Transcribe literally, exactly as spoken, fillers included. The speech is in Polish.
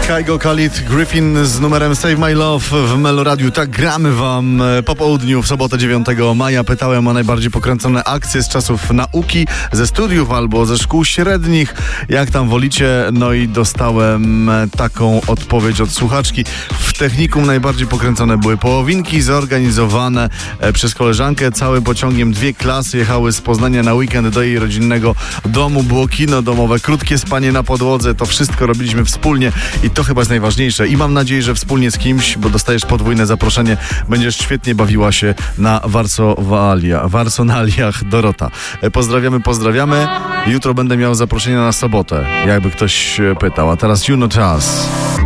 Kygo Khalid Griffin z numerem Save My Love w Meloradiu. Tak gramy wam po południu w sobotę dziewiątego maja. Pytałem o najbardziej pokręcone akcje z czasów nauki, ze studiów albo ze szkół średnich. Jak tam wolicie? No i dostałem taką odpowiedź od słuchaczki. W technikum najbardziej pokręcone były połowinki zorganizowane przez koleżankę. Całym pociągiem dwie klasy jechały z Poznania na weekend do jej rodzinnego domu. Było kino domowe, krótkie spanie na podłodze. To wszystko robiliśmy wspólnie i to chyba jest najważniejsze. I mam nadzieję, że wspólnie z kimś, bo dostajesz podwójne zaproszenie, będziesz świetnie bawiła się na Warsowalia, Warsonaliach Dorota. Pozdrawiamy, pozdrawiamy. Jutro będę miał zaproszenie na sobotę, jakby ktoś pytał. A teraz Juno Czas.